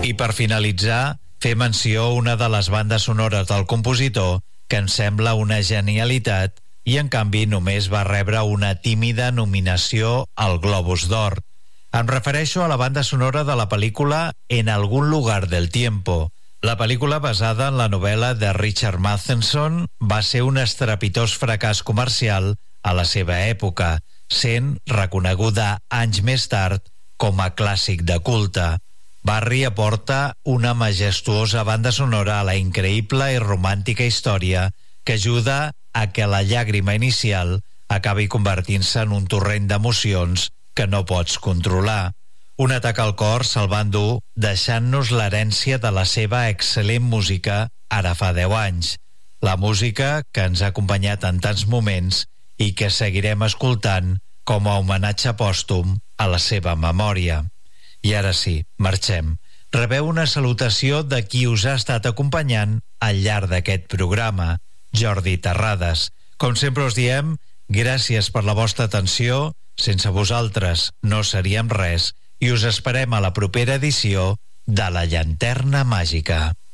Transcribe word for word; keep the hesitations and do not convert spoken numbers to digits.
I per finalitzar, fer menció a una de les bandes sonores del compositor que ens sembla una genialitat i en canvi només va rebre una tímida nominació al Globus d'Or. Em refereixo a la banda sonora de la pel·lícula En algún lugar del tiempo. La pel·lícula, basada en la novel·la de Richard Matheson, va ser un estrepitós fracàs comercial a la seva època, sent reconeguda anys més tard com a clàssic de culte. Barry aporta una majestuosa banda sonora a la increïble i romàntica història que ajuda a que la llàgrima inicial acabi convertint-se en un torrent d'emocions que no pots controlar. Un atac al cor se'l va endur deixant-nos l'herència de la seva excel·lent música ara fa deu anys. La música que ens ha acompanyat en tants moments i que seguirem escoltant com a homenatge pòstum a la seva memòria. I ara sí, marxem. Rebeu una salutació de qui us ha estat acompanyant al llarg d'aquest programa, Jordi Terrades. Com sempre us diem, gràcies per la vostra atenció, sense vosaltres no seríem res, i us esperem a la propera edició de La Llanterna Màgica.